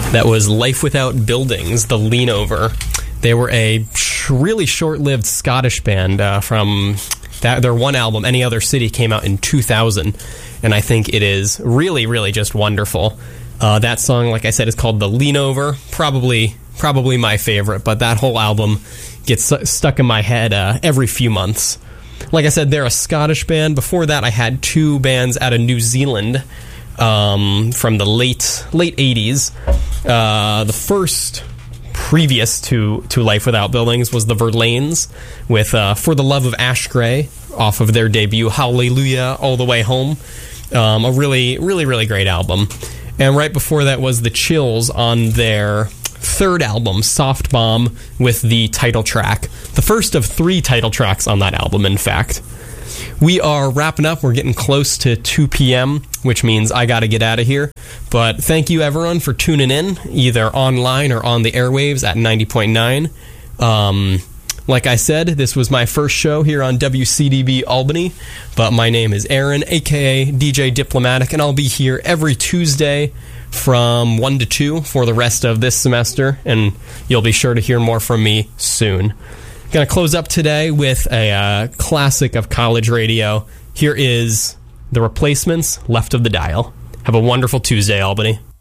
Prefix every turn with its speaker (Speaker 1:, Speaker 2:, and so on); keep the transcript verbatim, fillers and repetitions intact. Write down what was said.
Speaker 1: That was Life Without Buildings, the Lean Over. They were a sh- really short-lived Scottish band uh, from that, their one album, Any Other City, came out in two thousand, and I think it is really, really just wonderful. Uh, that song, like I said, is called The Lean Over, probably probably my favorite, but that whole album gets st- stuck in my head uh, every few months. Like I said, they're a Scottish band. Before that, I had two bands out of New Zealand um, from the late late eighties. Uh, the first previous to, to Life Without Buildings was the Verlaines with uh, For the Love of Ash Grey off of their debut Hallelujah All the Way Home. Um, a really, really, really great album. And right before that was the Chills on their third album, Soft Bomb, with the title track. The first of three title tracks on that album, in fact. We are wrapping up. We're getting close to two p.m., which means I got to get out of here. But thank you, everyone, for tuning in, either online or on the airwaves at ninety point nine. Um, like I said, this was my first show here on W C D B Albany, but my name is Aaron, a k a. D J Diplomatic, and I'll be here every Tuesday from one to two for the rest of this semester, and you'll be sure to hear more from me soon. Going to close up today with a uh, classic of college radio. Here is The Replacements, Left of the Dial. Have a wonderful Tuesday, Albany.